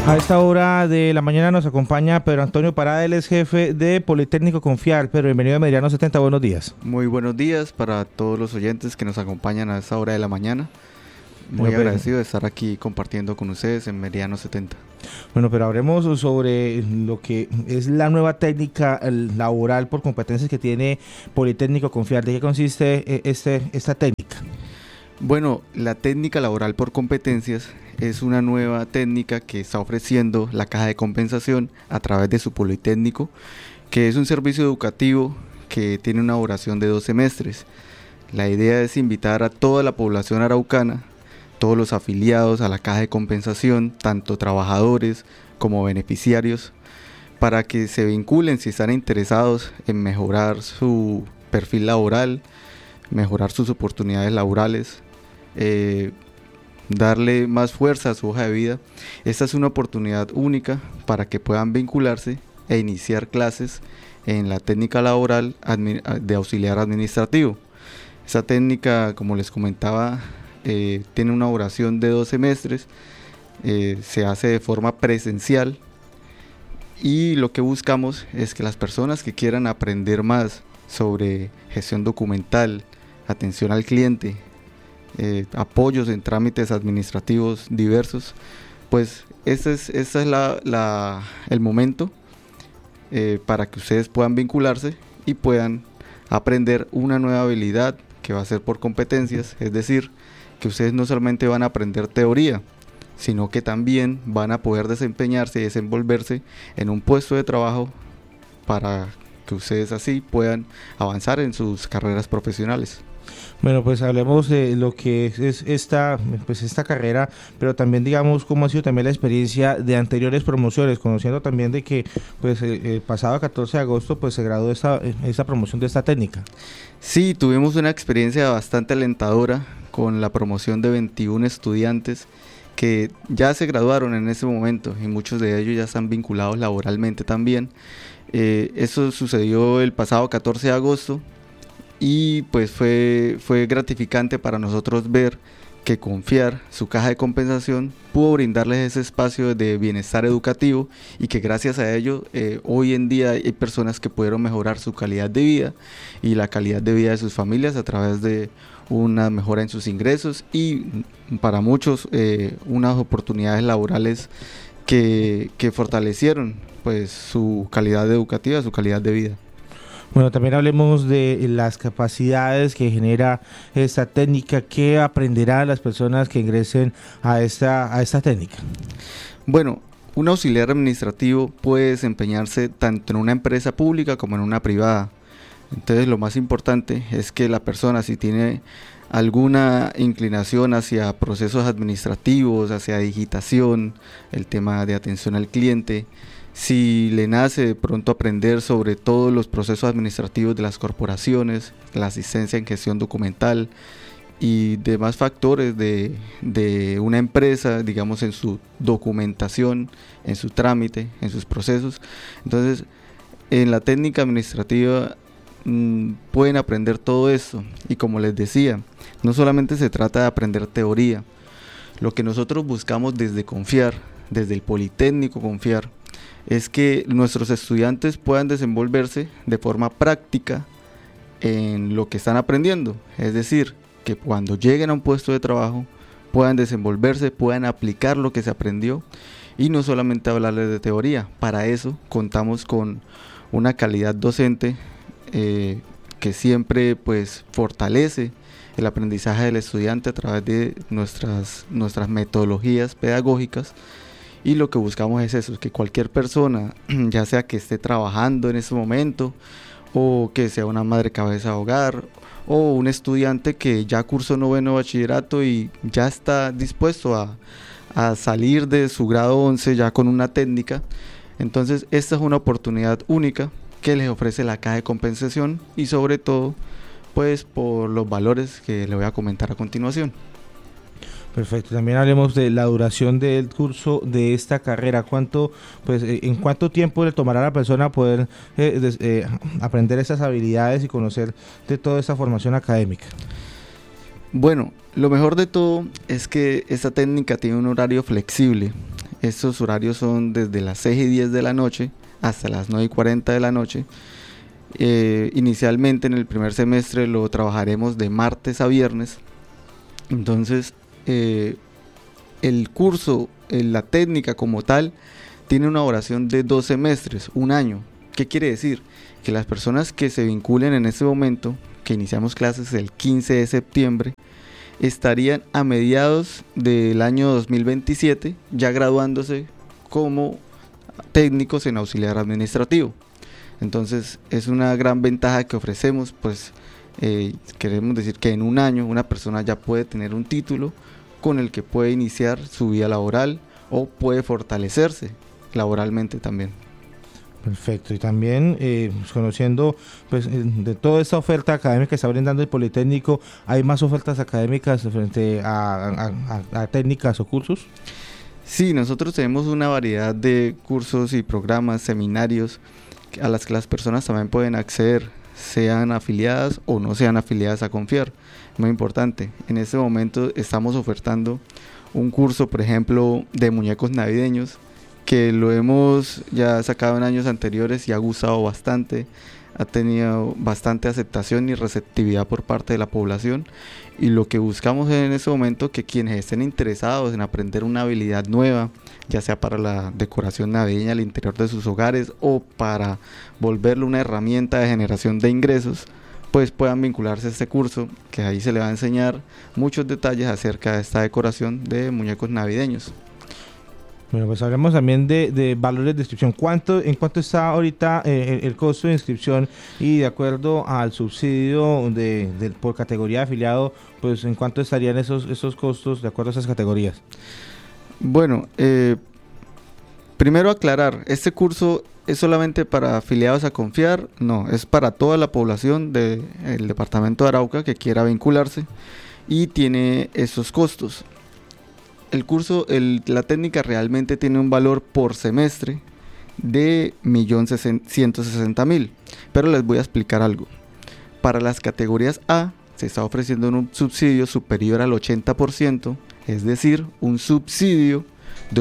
A esta hora de la mañana nos acompaña Pedro Antonio Parada, él es jefe de Politécnico Confiar. Pedro, bienvenido a Meridiano 70, buenos días. Muy buenos días para todos los oyentes que nos acompañan a esta hora de la mañana. Muy Bueno, agradecido de estar aquí compartiendo con ustedes en Meridiano 70. Bueno, pero hablemos sobre lo que es la nueva técnica laboral por competencias que tiene Politécnico Confiar. ¿De qué consiste esta técnica? Bueno, la técnica laboral por competencias es una nueva técnica que está ofreciendo la Caja de Compensación a través de su Politécnico, que es un servicio educativo que tiene una duración de 2 semestres. La idea es invitar a toda la población araucana, todos los afiliados a la Caja de Compensación, tanto trabajadores como beneficiarios, para que se vinculen si están interesados en mejorar su perfil laboral, mejorar sus oportunidades laborales, darle más fuerza a su hoja de vida. Esta es una oportunidad única para que puedan vincularse e iniciar clases en la técnica laboral de auxiliar administrativo. Esta técnica, como les comentaba, tiene una duración de 2 semestres, se hace de forma presencial y lo que buscamos es que las personas que quieran aprender más sobre gestión documental, atención al cliente, apoyos en trámites administrativos diversos, pues este es el momento para que ustedes puedan vincularse y puedan aprender una nueva habilidad que va a ser por competencias, es decir, que ustedes no solamente van a aprender teoría, sino que también van a poder desempeñarse y desenvolverse en un puesto de trabajo para que ustedes así puedan avanzar en sus carreras profesionales. Bueno, pues hablemos de lo que es esta carrera, pero también digamos cómo ha sido también la experiencia de anteriores promociones, conociendo también de que pues el pasado 14 de agosto pues se graduó esta promoción de esta técnica. Sí, tuvimos una experiencia bastante alentadora con la promoción de 21 estudiantes que ya se graduaron en ese momento y muchos de ellos ya están vinculados laboralmente también. Eso sucedió el pasado 14 de agosto. Y pues fue gratificante para nosotros ver que Confiar, su caja de compensación, pudo brindarles ese espacio de bienestar educativo y que gracias a ello hoy en día hay personas que pudieron mejorar su calidad de vida y la calidad de vida de sus familias a través de una mejora en sus ingresos y para muchos unas oportunidades laborales que fortalecieron pues su calidad educativa, su calidad de vida. Bueno, también hablemos de las capacidades que genera esta técnica. ¿Qué aprenderán las personas que ingresen a esta técnica? Bueno, un auxiliar administrativo puede desempeñarse tanto en una empresa pública como en una privada. Entonces lo más importante es que la persona, si tiene alguna inclinación hacia procesos administrativos, hacia digitación, el tema de atención al cliente, si le nace de pronto aprender sobre todos los procesos administrativos de las corporaciones, la asistencia en gestión documental y demás factores de una empresa, digamos en su documentación, en su trámite, en sus procesos, entonces en la técnica administrativa pueden aprender todo esto. Y como les decía, no solamente se trata de aprender teoría, lo que nosotros buscamos desde Confiar, desde el Politécnico Confiar, es que nuestros estudiantes puedan desenvolverse de forma práctica en lo que están aprendiendo, es decir, que cuando lleguen a un puesto de trabajo puedan desenvolverse, puedan aplicar lo que se aprendió y no solamente hablarles de teoría. Para eso contamos con una calidad docente que siempre pues fortalece el aprendizaje del estudiante a través de nuestras metodologías pedagógicas. Y lo que buscamos es eso, que cualquier persona, ya sea que esté trabajando en ese momento, o que sea una madre cabeza de hogar, o un estudiante que ya cursó 9º bachillerato y ya está dispuesto a salir de su grado 11 ya con una técnica, entonces esta es una oportunidad única que les ofrece la Caja de Compensación y sobre todo, pues por los valores que le voy a comentar a continuación. Perfecto, también hablemos de la duración del curso de esta carrera. ¿En cuánto tiempo le tomará a la persona poder aprender estas habilidades y conocer de toda esta formación académica? Bueno, lo mejor de todo es que esta técnica tiene un horario flexible. Estos horarios son desde las 6:10 de la noche hasta las 9:40 de la noche. Inicialmente en el primer semestre lo trabajaremos de martes a viernes. Entonces el curso, la técnica como tal, tiene una duración de 2 semestres, un año. ¿Qué quiere decir? Que las personas que se vinculen en este momento, que iniciamos clases el 15 de septiembre, estarían a mediados del año 2027 ya graduándose como técnicos en auxiliar administrativo. Entonces es una gran ventaja que ofrecemos, pues queremos decir que en un año una persona ya puede tener un título con el que puede iniciar su vida laboral o puede fortalecerse laboralmente también. Perfecto, y también conociendo pues de toda esta oferta académica que está brindando el Politécnico, ¿hay más ofertas académicas frente a técnicas o cursos? Sí, nosotros tenemos una variedad de cursos y programas, seminarios a las que las personas también pueden acceder, sean afiliadas o no sean afiliadas a Confiar. Muy importante, en este momento estamos ofertando un curso, por ejemplo, de muñecos navideños, que lo hemos ya sacado en años anteriores y ha gustado bastante, ha tenido bastante aceptación y receptividad por parte de la población, y lo que buscamos en este momento que quienes estén interesados en aprender una habilidad nueva, ya sea para la decoración navideña al interior de sus hogares o para volverlo una herramienta de generación de ingresos, pues puedan vincularse a este curso, que ahí se le va a enseñar muchos detalles acerca de esta decoración de muñecos navideños. Bueno, pues hablemos también de valores de inscripción. ¿En cuánto está ahorita el costo de inscripción? Y de acuerdo al subsidio por categoría de afiliado, pues ¿en cuánto estarían esos costos de acuerdo a esas categorías? Bueno, primero aclarar, este curso es solamente para afiliados a Confiar, no, es para toda la población del departamento de Arauca que quiera vincularse y tiene esos costos. El curso, la técnica realmente tiene un valor por semestre de 1.160.000, pero les voy a explicar algo. Para las categorías A se está ofreciendo un subsidio superior al 80%, es decir, un subsidio de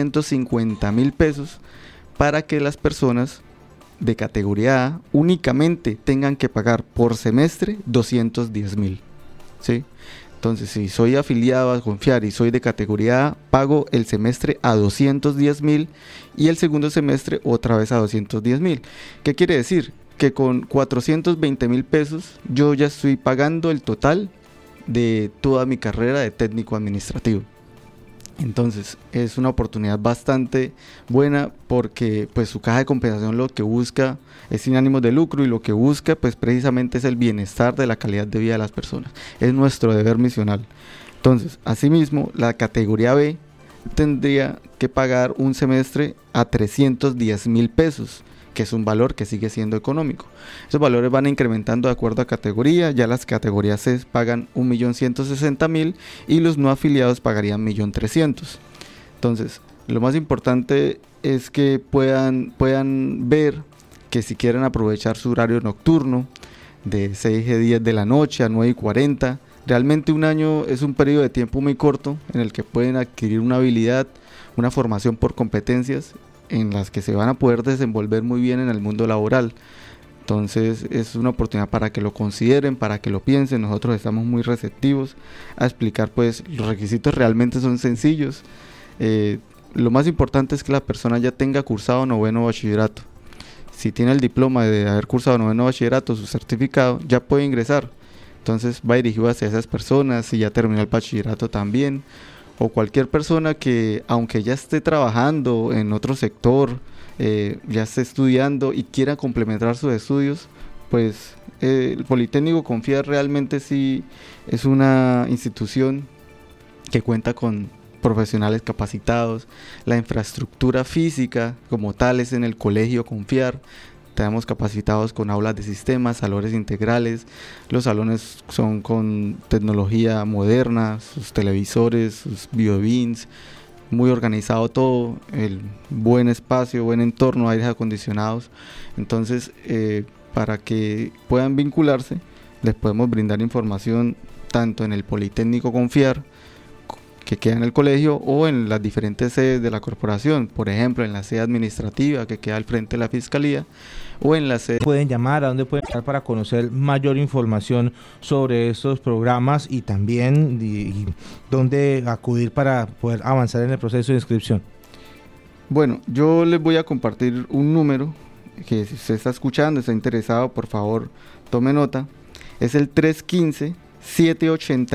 850.000 pesos para que las personas de categoría A únicamente tengan que pagar por semestre 210.000, ¿sí? Entonces, si soy afiliado a Confiar y soy de categoría A, pago el semestre a 210.000 y el segundo semestre otra vez a 210.000. ¿Qué quiere decir? Que con 420.000 pesos yo ya estoy pagando el total de toda mi carrera de técnico administrativo. Entonces es una oportunidad bastante buena porque pues su caja de compensación lo que busca es sin ánimos de lucro y lo que busca pues precisamente es el bienestar de la calidad de vida de las personas. Es nuestro deber misional. Entonces, asimismo, la categoría B tendría que pagar un semestre a 310.000 pesos, que es un valor que sigue siendo económico. Esos valores van incrementando de acuerdo a categoría. Ya las categorías C pagan 1.160.000 y los no afiliados pagarían 1.300.000. Entonces, lo más importante es que puedan ver que si quieren aprovechar su horario nocturno de 6:10 de la noche a 9:40, realmente un año es un periodo de tiempo muy corto en el que pueden adquirir una habilidad, una formación por competencias en las que se van a poder desenvolver muy bien en el mundo laboral. Entonces es una oportunidad para que lo consideren, para que lo piensen. Nosotros estamos muy receptivos a explicar, pues los requisitos realmente son sencillos. Lo más importante es que la persona ya tenga cursado noveno bachillerato. Si tiene el diploma de haber cursado noveno bachillerato, su certificado, ya puede ingresar. Entonces va dirigido hacia esas personas. Si ya terminó el bachillerato también, o cualquier persona que aunque ya esté trabajando en otro sector, ya esté estudiando y quiera complementar sus estudios, pues el Politécnico Confiar realmente sí es una institución que cuenta con profesionales capacitados. La infraestructura física como tal es en el Colegio Confiar. Tenemos capacitados con aulas de sistemas, salones integrales. Los salones son con tecnología moderna, sus televisores, sus videobins, muy organizado todo, el buen espacio, buen entorno, aires acondicionados. Entonces, para que puedan vincularse, les podemos brindar información tanto en el Politécnico Confiar, que queda en el colegio o en las diferentes sedes de la corporación, por ejemplo en la sede administrativa que queda al frente de la fiscalía o en la sede. Pueden llamar, a dónde pueden estar para conocer mayor información sobre estos programas y también dónde acudir para poder avanzar en el proceso de inscripción. Bueno, yo les voy a compartir un número que si usted está escuchando, está interesado, por favor tome nota, es el 315-780